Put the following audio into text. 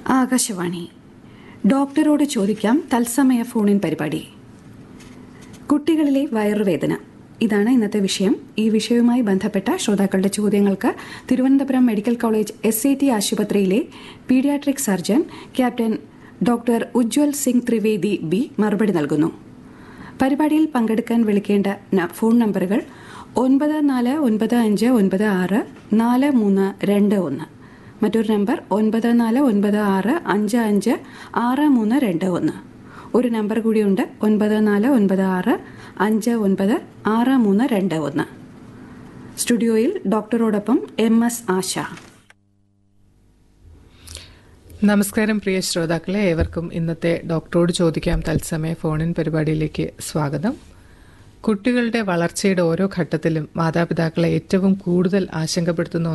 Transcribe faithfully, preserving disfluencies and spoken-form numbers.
ആകാശവാണി ഡോക്ടറോട് ചോദിക്കാം തത്സമയ ഫോണിൻ പരിപാടി. കുട്ടികളിലെ വയറുവേദന, ഇതാണ് ഇന്നത്തെ വിഷയം. ഈ വിഷയവുമായി ബന്ധപ്പെട്ട ശ്രോതാക്കളുടെ ചോദ്യങ്ങൾക്ക് Thiruvananthapuram medical college S A T ആശുപത്രിയിലെ paediatric surgeon captain doctor Ujjwal Singh Trivedi B മറുപടി നൽകുന്നു. പരിപാടിയിൽ പങ്കെടുക്കാൻ വിളിക്കേണ്ട ഫോൺ നമ്പറുകൾ ഒൻപത് നാല് ഒൻപത് അഞ്ച് ഒൻപത് ആറ് നാല് മൂന്ന് രണ്ട് ഒന്ന്, മറ്റൊരു നമ്പർ ഒൻപത് നാല് ഒൻപത് ആറ് അഞ്ച് അഞ്ച് ആറ് മൂന്ന് രണ്ട് ഒന്ന്. ഒരു നമ്പർ കൂടിയുണ്ട്, ഒൻപത് നാല് ഒൻപത് ആറ് അഞ്ച് ഒൻപത് ആറ് മൂന്ന് രണ്ട് ഒന്ന്. സ്റ്റുഡിയോയിൽ ഡോക്ടറോടൊപ്പം എം എസ് ആശ. നമസ്കാരം പ്രിയ ശ്രോതാക്കളെ, ഏവർക്കും ഇന്നത്തെ ഡോക്ടറോട് ചോദിക്കാം തത്സമയ ഫോണിൻ പരിപാടിയിലേക്ക് സ്വാഗതം. കുട്ടികളുടെ വളർച്ചയുടെ ഓരോ ഘട്ടത്തിലും മാതാപിതാക്കളെ ഏറ്റവും കൂടുതൽ ആശങ്കപ്പെടുത്തുന്ന